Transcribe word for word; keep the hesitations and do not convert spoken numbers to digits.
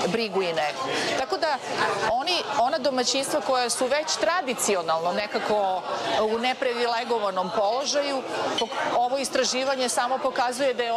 brigu i negu. Tako da oni, ona domaćinstva koja su već tradicionalno nekako u neprivilegovanom položaju, ovo istraživanje samo pokazuje da je